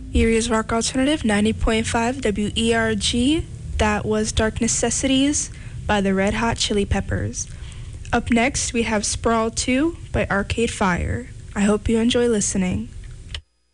Erie's Rock Alternative 90.5 WERG. That was Dark Necessities by the Red Hot Chili Peppers. Up next, we have Sprawl 2 by Arcade Fire. I hope you enjoy listening.